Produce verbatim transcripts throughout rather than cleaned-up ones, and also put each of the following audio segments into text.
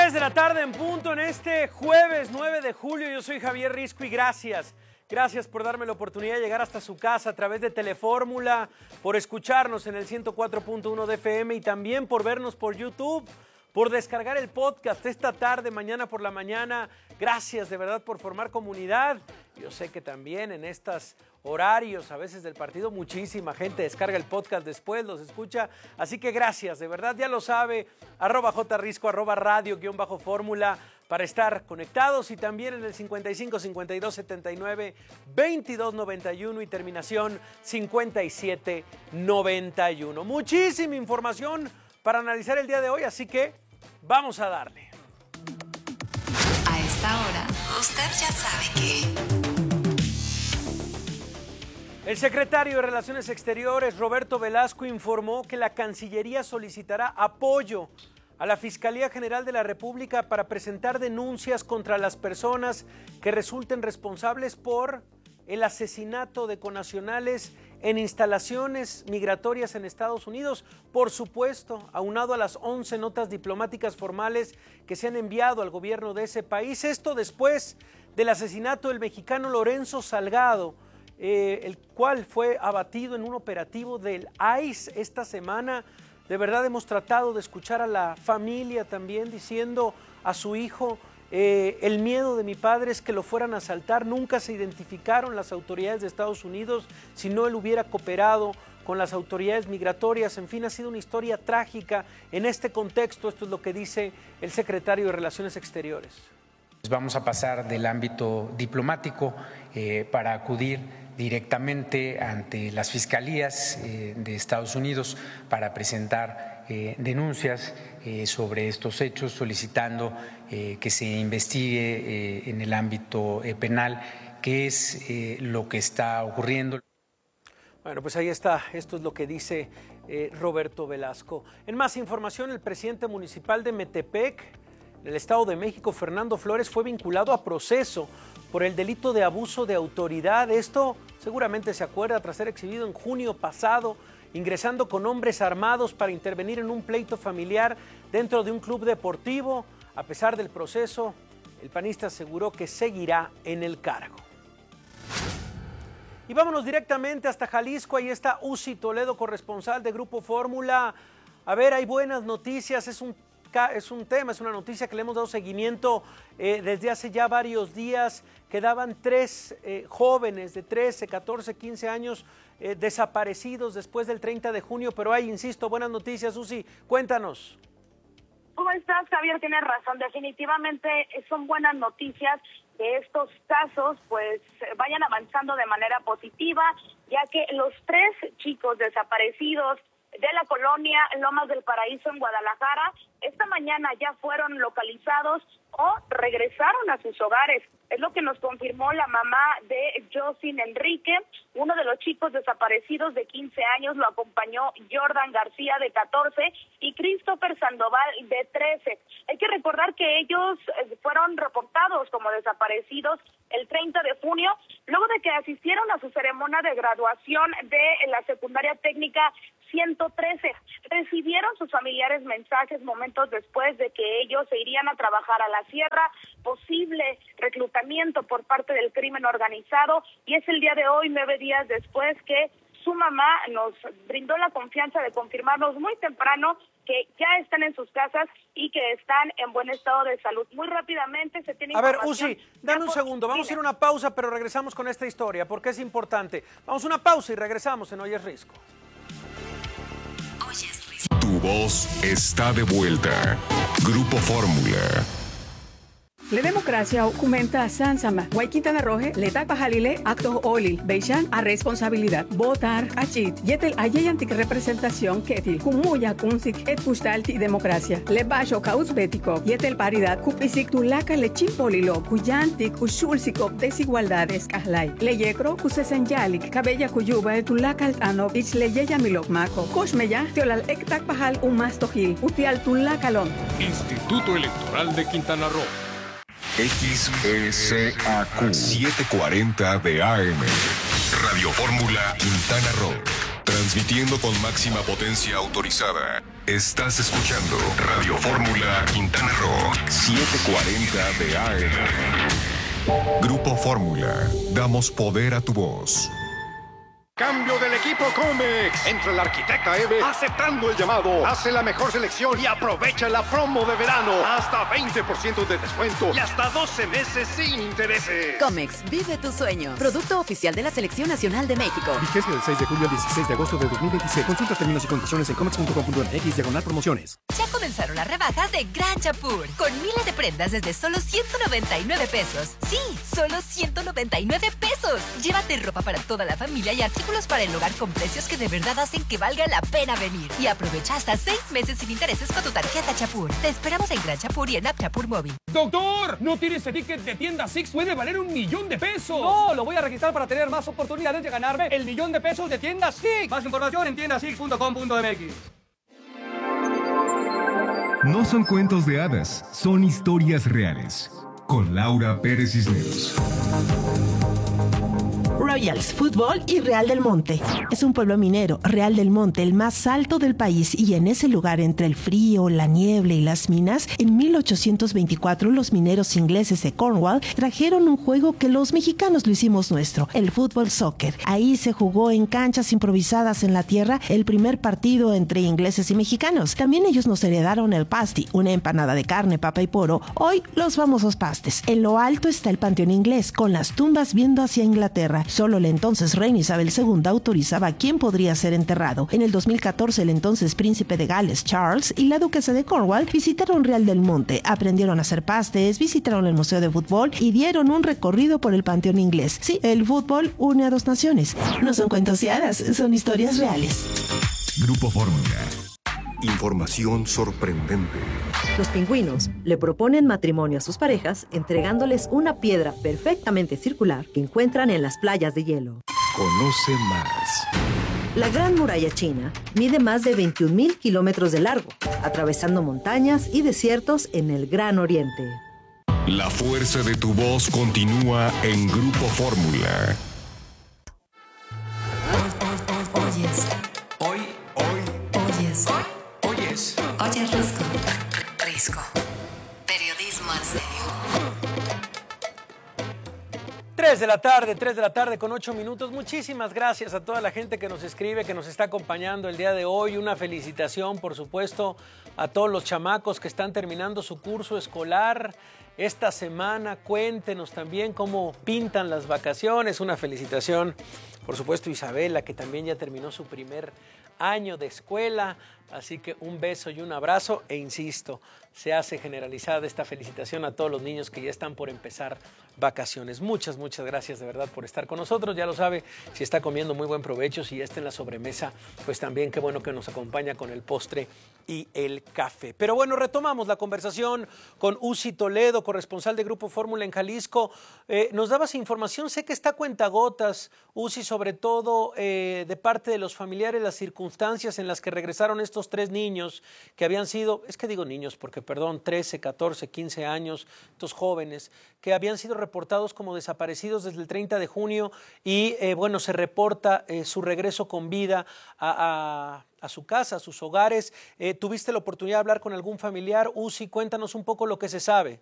tres de la tarde en punto en este jueves nueve de julio. Yo soy Javier Risco y gracias. Gracias por darme la oportunidad de llegar hasta su casa a través de Telefórmula, por escucharnos en el ciento cuatro punto uno de F M y también por vernos por YouTube, por descargar el podcast esta tarde, mañana por la mañana. Gracias de verdad por formar comunidad. Yo sé que también en estos horarios a veces del partido muchísima gente descarga el podcast después, los escucha. Así que gracias, de verdad ya lo sabe, arroba jrisco, arroba radio guión bajo fórmula para estar conectados y también en el cincuenta y cinco, cincuenta y dos, setenta y nueve, veintidós, noventa y uno y terminación cincuenta y siete, noventa y uno. Muchísima información para analizar el día de hoy, así que vamos a darle. A esta hora, usted ya sabe que... El secretario de Relaciones Exteriores, Roberto Velasco, informó que la Cancillería solicitará apoyo a la Fiscalía General de la República para presentar denuncias contra las personas que resulten responsables por el asesinato de connacionales en instalaciones migratorias en Estados Unidos. Por supuesto, aunado a las once notas diplomáticas formales que se han enviado al gobierno de ese país. Esto después del asesinato del mexicano Lorenzo Salgado, eh, el cual fue abatido en un operativo del I C E esta semana. De verdad hemos tratado de escuchar a la familia también diciendo a su hijo, eh, el miedo de mi padre es que lo fueran a asaltar. Nunca se identificaron las autoridades de Estados Unidos, si no él hubiera cooperado con las autoridades migratorias. En fin, ha sido una historia trágica. En este contexto, esto es lo que dice el secretario de Relaciones Exteriores. Vamos a pasar del ámbito diplomático eh, para acudir directamente ante las fiscalías eh, de Estados Unidos para presentar eh, denuncias eh, sobre estos hechos, solicitando eh, que se investigue eh, en el ámbito eh, penal qué es eh, lo que está ocurriendo. Bueno, pues ahí está, esto es lo que dice eh, Roberto Velasco. En más información, el presidente municipal de Metepec, en el Estado de México, Fernando Flores, fue vinculado a proceso por el delito de abuso de autoridad. Esto seguramente se acuerda tras ser exhibido en junio pasado, ingresando con hombres armados para intervenir en un pleito familiar dentro de un club deportivo. A pesar del proceso, el panista aseguró que seguirá en el cargo. Y vámonos directamente hasta Jalisco. Ahí está Uzi Toledo, corresponsal de Grupo Fórmula. A ver, hay buenas noticias. Es un Es un tema, es una noticia que le hemos dado seguimiento eh, desde hace ya varios días. Quedaban tres eh, jóvenes de trece, catorce, quince años eh, desaparecidos después del treinta de junio, pero hay, insisto, buenas noticias. Susi, cuéntanos. ¿Cómo estás, Javier? Tienes razón, definitivamente son buenas noticias que estos casos pues vayan avanzando de manera positiva, ya que los tres chicos desaparecidos de la colonia Lomas del Paraíso en Guadalajara, esta mañana ya fueron localizados o regresaron a sus hogares. Es lo que nos confirmó la mamá de Jocelyn Enrique. Uno de los chicos desaparecidos de quince años lo acompañó Jordan García de catorce y Christopher Sandoval de trece. Hay que recordar que ellos fueron reportados como desaparecidos el treinta de junio, luego de que asistieron a su ceremonia de graduación de la secundaria técnica ciento trece. Recibieron sus familiares mensajes momentos después de que ellos se irían a trabajar a la sierra, posible reclutamiento por parte del crimen organizado, y es el día de hoy, nueve días después, que su mamá nos brindó la confianza de confirmarnos muy temprano que ya están en sus casas y que están en buen estado de salud. Muy rápidamente se tiene A ver, información. Uzi, dame un por... segundo, vamos Dime. a ir a una pausa, pero regresamos con esta historia, porque es importante. Vamos a una pausa y regresamos en Hoy es Risco. Tu voz está de vuelta. Grupo Fórmula. La democracia aumenta a Sansama. Guayquintana Roje, letak pajalile, actos olil, beishan a responsabilidad. Votar, achit, yetel ayayantik representación ketil, kumuya kunsik et pustalti democracia. Le bajo caus bético, yetel paridad, kupisik tulaka le chimpolilo, kuyantik usulsikop desigualdades kahlai. Le yekro kusesenyalik, cabella kuyuba et tulaka altano, ich le yeyamilok mako. Koshmeya, teolal ektak pajal umastojil, utial tulakalon. Instituto Electoral de Quintana Roo. X S A Q setecientos cuarenta de A M. Radio Fórmula Quintana Roo. Transmitiendo con máxima potencia autorizada. Estás escuchando Radio Fórmula Quintana Roo. setecientos cuarenta de A M. Grupo Fórmula. Damos poder a tu voz. Cambio del equipo Comex. Entra el arquitecta Eve aceptando el llamado. Hace la mejor selección y aprovecha la promo de verano. Hasta veinte por ciento de descuento y hasta doce meses sin intereses. Comex, vive tu sueño. Producto oficial de la Selección Nacional de México. Vigencia del seis de julio al dieciséis de agosto de dos mil veintiséis. Consulta términos y condiciones en comex punto com punto m x diagonal promociones. Ya comenzaron las rebajas de Gran Chapur. Con miles de prendas desde solo ciento noventa y nueve pesos. Sí, solo ciento noventa y nueve pesos. Llévate ropa para toda la familia y artículos para el hogar con precios que de verdad hacen que valga la pena venir. Y aprovecha hasta seis meses sin intereses con tu tarjeta Chapur. Te esperamos en Gran Chapur y en App Chapur Móvil. ¡Doctor! ¿No tienes ese ticket de tienda Six? Puede valer un millón de pesos. No, lo voy a registrar para tener más oportunidades de ganarme el millón de pesos de tienda Six. Más información en tienda six punto com punto m x. No son cuentos de hadas, son historias reales. Con Laura Pérez Cisneros. Royals, Fútbol y Real del Monte. Es un pueblo minero, Real del Monte, el más alto del país, y en ese lugar, entre el frío, la niebla y las minas, en mil ochocientos veinticuatro los mineros ingleses de Cornwall trajeron un juego que los mexicanos lo hicimos nuestro, el fútbol soccer. Ahí se jugó en canchas improvisadas en la tierra el primer partido entre ingleses y mexicanos. También ellos nos heredaron el pasty, una empanada de carne, papa y poro, hoy los famosos pastes. En lo alto está el panteón inglés, con las tumbas viendo hacia Inglaterra. Solo la entonces reina Isabel segunda autorizaba quién podría ser enterrado. En el dos mil catorce, el entonces príncipe de Gales, Charles, y la duquesa de Cornwall visitaron Real del Monte, aprendieron a hacer pastes, visitaron el museo de fútbol y dieron un recorrido por el panteón inglés. Sí, el fútbol une a dos naciones. No son cuentos de hadas, son historias reales. Grupo Fórmula. Información sorprendente. Los pingüinos le proponen matrimonio a sus parejas entregándoles una piedra perfectamente circular que encuentran en las playas de hielo. Conoce más. La Gran Muralla China mide más de veintiún mil kilómetros de largo, atravesando montañas y desiertos en el Gran Oriente. La fuerza de tu voz continúa en Grupo Fórmula. Oyes. Hoy, hoy, Oyes. oyes. Oye, Risco. Risco. Periodismo en serio. tres de la tarde, tres de la tarde con ocho minutos. Muchísimas gracias a toda la gente que nos escribe, que nos está acompañando el día de hoy. Una felicitación, por supuesto, a todos los chamacos que están terminando su curso escolar esta semana. Cuéntenos también cómo pintan las vacaciones. Una felicitación, por supuesto, a Isabela, que también ya terminó su primer año de escuela. Así que un beso y un abrazo e insisto, se hace generalizada esta felicitación a todos los niños que ya están por empezar vacaciones. Muchas, muchas gracias de verdad por estar con nosotros. Ya lo sabe, si está comiendo muy buen provecho, si ya está en la sobremesa, pues también qué bueno que nos acompaña con el postre y el café. Pero bueno, retomamos la conversación con Uzi Toledo, corresponsal de Grupo Fórmula en Jalisco. Eh, nos dabas información, sé que está a cuentagotas, Uzi, sobre todo eh, de parte de los familiares, las circunstancias en las que regresaron estos tres niños que habían sido, es que digo niños porque perdón, trece, catorce, quince años, estos jóvenes que habían sido reportados como desaparecidos desde el treinta de junio y eh, bueno, se reporta eh, su regreso con vida a, a, a su casa, a sus hogares. Eh, ¿Tuviste la oportunidad de hablar con algún familiar? Uzi, cuéntanos un poco lo que se sabe.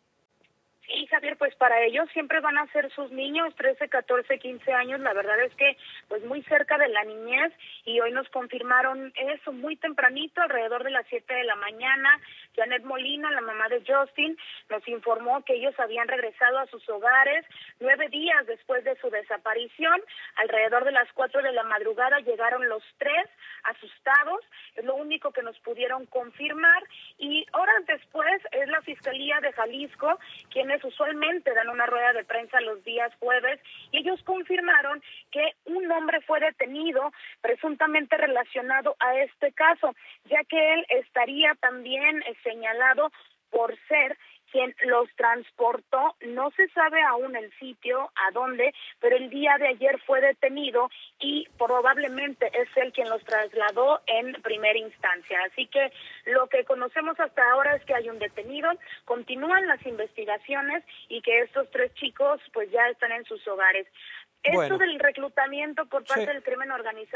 Sí, Javier, pues para ellos siempre van a ser sus niños, trece, catorce, quince años. La verdad es que pues muy cerca de la niñez, y hoy nos confirmaron eso muy tempranito, alrededor de las siete de la mañana. Janet Molina, la mamá de Justin, nos informó que ellos habían regresado a sus hogares nueve días después de su desaparición. Alrededor de las cuatro de la madrugada llegaron los tres asustados, es lo único que nos pudieron confirmar, y horas después es la Fiscalía de Jalisco quienes usualmente dan una rueda de prensa los días jueves, y ellos confirmaron que un hombre fue detenido presuntamente relacionado a este caso, ya que él estaría también señalado por ser quien los transportó. No se sabe aún el sitio, a dónde, pero el día de ayer fue detenido y probablemente es él quien los trasladó en primera instancia. Así que lo que conocemos hasta ahora es que hay un detenido, continúan las investigaciones y que estos tres chicos pues ya están en sus hogares. Bueno. Esto del reclutamiento por parte sí. del crimen organizado es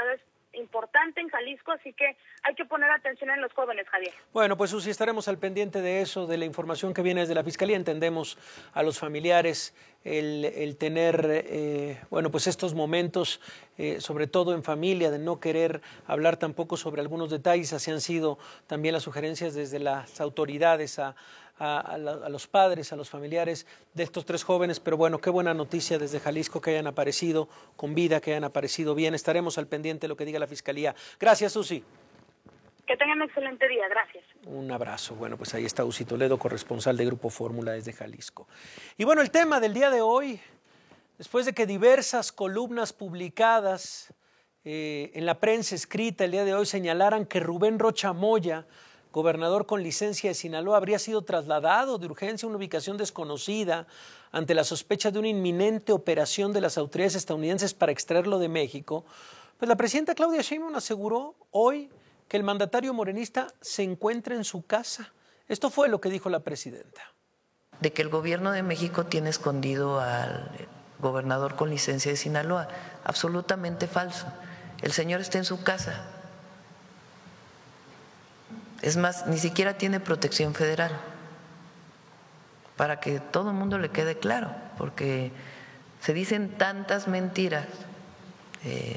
importante en Jalisco, así que hay que poner atención en los jóvenes, Javier. Bueno, pues Susi, estaremos al pendiente de eso, de la información que viene desde la Fiscalía. Entendemos a los familiares el, el tener, eh, bueno, pues estos momentos, eh, sobre todo en familia, de no querer hablar tampoco sobre algunos detalles. Así han sido también las sugerencias desde las autoridades a A, a, la, a los padres, a los familiares de estos tres jóvenes, pero bueno, qué buena noticia desde Jalisco que hayan aparecido con vida, que hayan aparecido bien. Estaremos al pendiente de lo que diga la Fiscalía. Gracias, Susi. Que tengan un excelente día, gracias. Un abrazo. Bueno, pues ahí está Uzi Toledo, corresponsal de Grupo Fórmula desde Jalisco. Y bueno, el tema del día de hoy, después de que diversas columnas publicadas eh, en la prensa escrita el día de hoy señalaran que Rubén Rocha Moya, gobernador con licencia de Sinaloa, habría sido trasladado de urgencia a una ubicación desconocida ante la sospecha de una inminente operación de las autoridades estadounidenses para extraerlo de México, pues la presidenta Claudia Sheinbaum aseguró hoy que el mandatario morenista se encuentra en su casa. Esto fue lo que dijo la presidenta. De que el gobierno de México tiene escondido al gobernador con licencia de Sinaloa. Absolutamente falso. El señor está en su casa. Es más, ni siquiera tiene protección federal, para que todo el mundo le quede claro, porque se dicen tantas mentiras eh,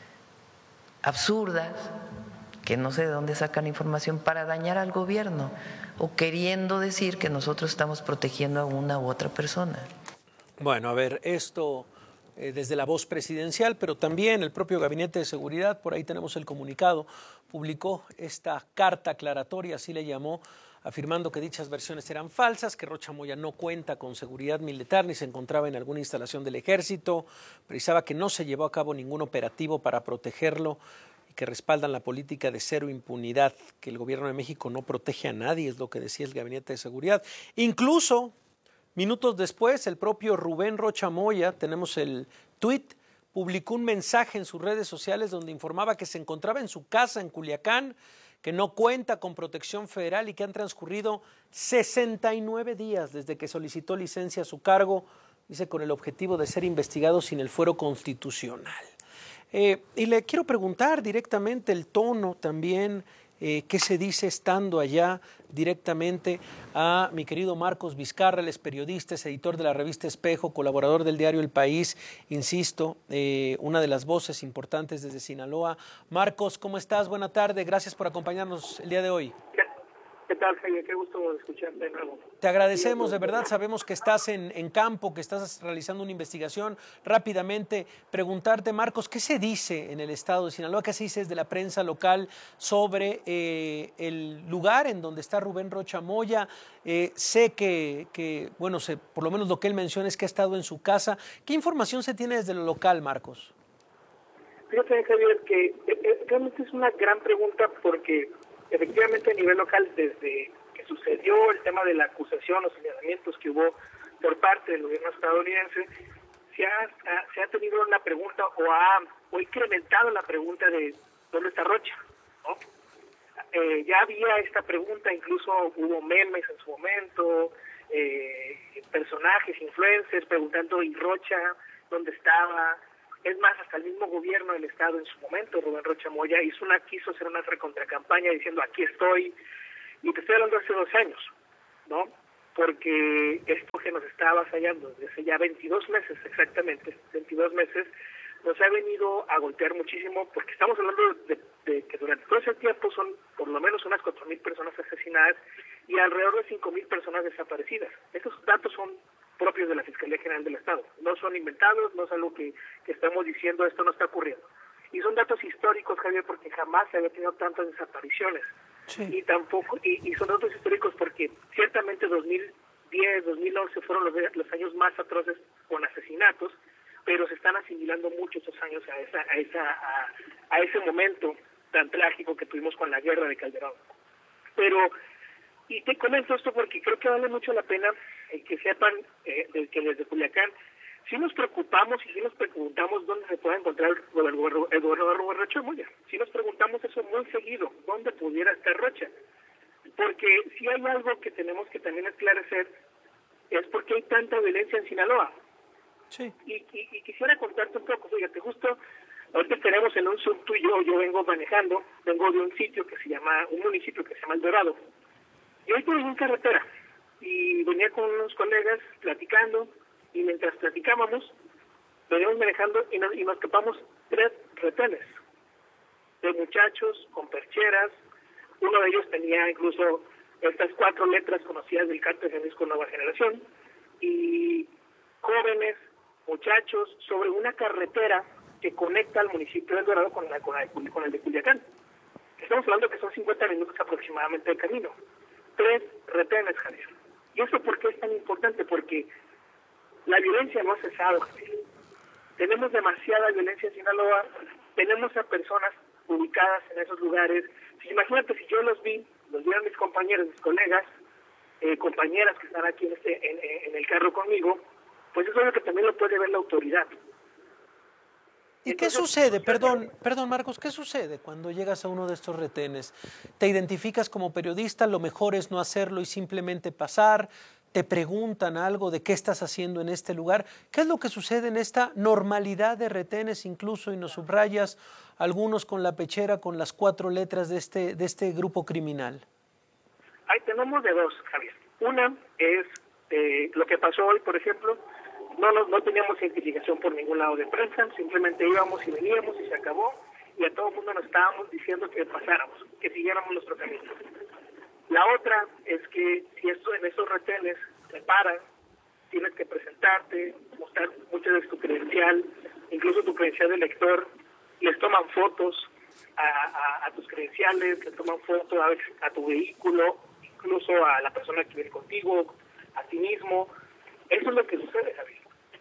absurdas que no sé de dónde sacan información para dañar al gobierno o queriendo decir que nosotros estamos protegiendo a una u otra persona. Bueno, a ver, esto eh, desde la voz presidencial, pero también el propio Gabinete de Seguridad, por ahí tenemos el comunicado, publicó esta carta aclaratoria, así le llamó, afirmando que dichas versiones eran falsas, que Rocha Moya no cuenta con seguridad militar ni se encontraba en alguna instalación del ejército, precisaba que no se llevó a cabo ningún operativo para protegerlo y que respaldan la política de cero impunidad, que el gobierno de México no protege a nadie, es lo que decía el Gabinete de Seguridad. Incluso, minutos después, el propio Rubén Rocha Moya, tenemos el tuit, publicó un mensaje en sus redes sociales donde informaba que se encontraba en su casa en Culiacán, que no cuenta con protección federal y que han transcurrido sesenta y nueve días desde que solicitó licencia a su cargo, dice, con el objetivo de ser investigado sin el fuero constitucional. Eh, y le quiero preguntar directamente el tono también, eh, qué se dice estando allá directamente a mi querido Marcos Vizcarra, él es periodista, es editor de la revista Espejo, colaborador del diario El País, insisto, eh, una de las voces importantes desde Sinaloa. Marcos, ¿cómo estás? Buena tarde, gracias por acompañarnos el día de hoy. ¿Qué tal, Javier? Qué gusto escucharte de nuevo. Te agradecemos, de verdad, sabemos que estás en, en campo, que estás realizando una investigación. Rápidamente, preguntarte, Marcos, ¿qué se dice en el estado de Sinaloa? ¿Qué se dice desde la prensa local sobre eh, el lugar en donde está Rubén Rocha Moya? Eh, sé que, que bueno, se, por lo menos lo que él menciona es que ha estado en su casa. ¿Qué información se tiene desde lo local, Marcos? Fíjate, Javier, que eh, realmente es una gran pregunta porque efectivamente a nivel local, desde que sucedió el tema de la acusación, los señalamientos que hubo por parte del gobierno estadounidense, se ha, ha, se ha tenido una pregunta o ha o incrementado la pregunta de ¿dónde está Rocha? ¿No? Eh, ya había esta pregunta, incluso hubo memes en su momento, eh, personajes, influencers preguntando ¿y Rocha dónde estaba? Es más, hasta el mismo gobierno del estado en su momento, Rubén Rocha Moya, hizo una, quiso hacer una recontracampaña diciendo aquí estoy, y te estoy hablando hace dos años, ¿no? Porque esto que nos está avasallando desde hace ya veintidós meses, exactamente, veintidós meses, nos ha venido a golpear muchísimo, porque estamos hablando de, de que durante todo ese tiempo son por lo menos unas cuatro mil personas asesinadas y alrededor de cinco mil personas desaparecidas. Estos datos son propios de la Fiscalía General del Estado. No son inventados, no es algo que, que estamos diciendo, esto no está ocurriendo. Y son datos históricos, Javier, porque jamás se había tenido tantas desapariciones. Sí. Y tampoco y, y son datos históricos porque ciertamente dos mil diez, dos mil once fueron los, los años más atroces con asesinatos, pero se están asimilando mucho esos años a esa a esa a, a ese momento tan trágico que tuvimos con la guerra de Calderón. Pero y te comento esto porque creo que vale mucho la pena eh, que sepan eh, de, que desde Culiacán sí nos preocupamos y sí nos preguntamos dónde se puede encontrar el gobernador, el gobernador Rubén Rocha Moya. Sí nos preguntamos eso muy seguido, dónde pudiera estar Rocha. Porque si hay algo que tenemos que también esclarecer es por qué hay tanta violencia en Sinaloa. Sí. Y, y, y quisiera contarte un poco, fíjate, justo Ahorita tenemos en un Zoom tú y yo, yo vengo manejando, vengo de un sitio que se llama, un municipio que se llama El Dorado. Y hoy voy en carretera y venía con unos colegas platicando y mientras platicábamos, veníamos manejando y nos, y nos topamos tres retenes de muchachos con percheras. Uno de ellos tenía incluso estas cuatro letras conocidas del cártel Jalisco Nueva Generación, y jóvenes, muchachos, sobre una carretera que conecta al municipio de El Dorado con, la, con, la, con el de Culiacán. Estamos hablando que son cincuenta minutos aproximadamente de camino. Tres retenes, Javier. ¿Y eso por qué es tan importante? Porque la violencia no ha cesado, Javier. Tenemos demasiada violencia en Sinaloa, tenemos a personas ubicadas en esos lugares. Si, imagínate si yo los vi, los vieron mis compañeros, mis colegas, eh, compañeras que están aquí en, este, en, en el carro conmigo, pues eso es lo que también lo puede ver la autoridad. ¿Y qué sucede? Perdón, perdón Marcos, ¿qué sucede cuando llegas a uno de estos retenes? ¿Te identificas como periodista? Lo mejor es no hacerlo y simplemente pasar. ¿Te preguntan algo de qué estás haciendo en este lugar? ¿Qué es lo que sucede en esta normalidad de retenes incluso, y nos subrayas, algunos con la pechera, con las cuatro letras de este, de este grupo criminal? Ahí tenemos de dos, Javier. Una es eh, lo que pasó hoy, por ejemplo. No, no, no teníamos identificación por ningún lado de prensa, simplemente íbamos y veníamos y se acabó, y a todo el mundo nos estábamos diciendo que pasáramos, que siguiéramos nuestro camino. La otra es que si esto, en esos retenes te paran, tienes que presentarte, mostrar muchas veces tu credencial, incluso tu credencial de lector, les toman fotos a, a, a tus credenciales, les toman fotos a, veces a tu vehículo, incluso a la persona que viene contigo, a ti mismo. Eso es lo que sucede, Javier.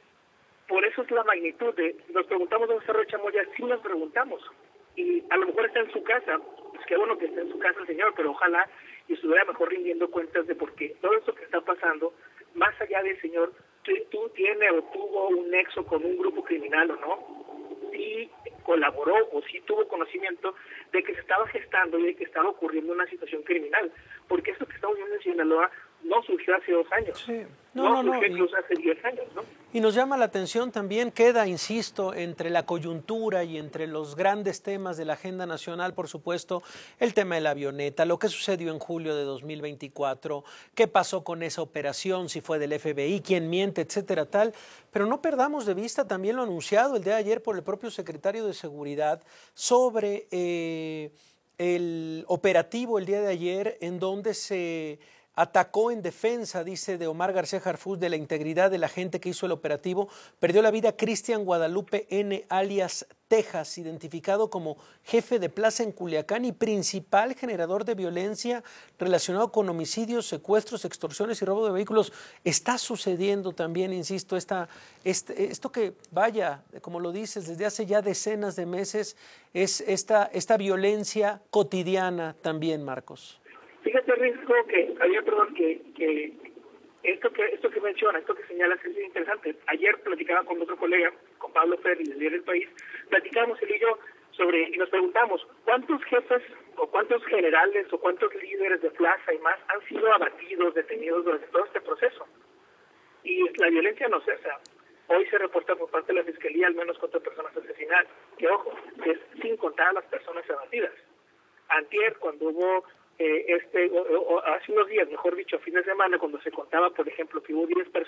Por eso es la magnitud de, nos preguntamos dónde está Rocha Moya, sí nos preguntamos, y a lo mejor está en su casa, pues qué bueno que esté en su casa el señor, pero ojalá y estuviera mejor rindiendo cuentas de por qué todo esto que está pasando, más allá del señor, tú, tú tiene o tuvo un nexo con un grupo criminal o no, si colaboró o si tuvo conocimiento de que se estaba gestando y de que estaba ocurriendo una situación criminal, porque esto que estamos viendo en Sinaloa no surgió hace dos años, sí. no, no, no, no surgió y, incluso hace diez años, ¿no? Y nos llama la atención también, queda, insisto, entre la coyuntura y entre los grandes temas de la agenda nacional, por supuesto, el tema de la avioneta, lo que sucedió en julio de dos mil veinticuatro, qué pasó con esa operación, si fue del F B I, quién miente, etcétera, tal, pero no perdamos de vista también lo anunciado el día de ayer por el propio secretario de Seguridad sobre eh, el operativo el día de ayer en donde se atacó en defensa, dice, de Omar García Harfuch, de la integridad de la gente que hizo el operativo. Perdió la vida Cristian Guadalupe N., alias Texas, identificado como jefe de plaza en Culiacán y principal generador de violencia relacionado con homicidios, secuestros, extorsiones y robo de vehículos. Está sucediendo también, insisto, esta, este, esto que, vaya, como lo dices, desde hace ya decenas de meses, es esta, esta violencia cotidiana también, Marcos. Fíjate, Rico, que había, perdón, que, que esto que esto que menciona, esto que señalas es interesante. Ayer platicaba con otro colega, con Pablo Ferri, del Diario del País, platicábamos él y yo sobre, y nos preguntamos, ¿cuántos jefes o cuántos generales o cuántos líderes de plaza y más han sido abatidos, detenidos durante todo este proceso? Y la violencia no cesa. Hoy se reporta por parte de la Fiscalía al menos cuatro personas asesinadas, que ojo, es sin contar a las personas abatidas. Antier, cuando hubo Eh, este o, o, hace unos días, mejor dicho, fin de semana, cuando se contaba, por ejemplo, que hubo diez personas